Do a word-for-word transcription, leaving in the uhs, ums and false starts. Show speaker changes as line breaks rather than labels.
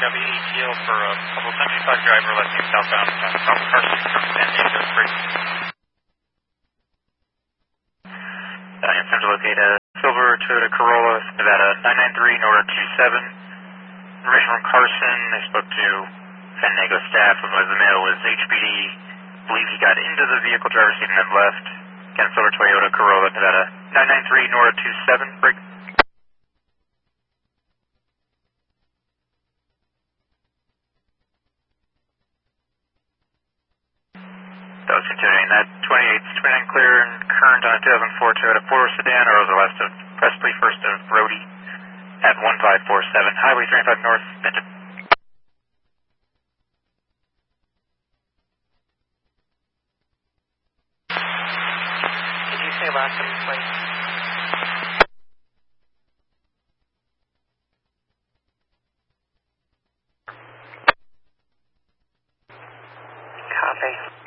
W E T L for a couple seventy-five driver left southbound from Carson from San Diego Bridge. I am trying to locate a silver Toyota Corolla, Nevada nine nine three, Nora two seven. Information from Carson, I spoke to San Diego staff, and the mail was H B D. I believe he got into the vehicle, driver's seat, and then left. Again, silver Toyota Corolla, Nevada nine nine three, Nora two seven, break. That was continuing that twenty-eight, twenty-nine clear and current on a two thousand four Toyota four-door sedan, or the last of Presley, first of Brody, at one five four seven, Highway thirty-five North, Benton.
Did you say last of place? Copy.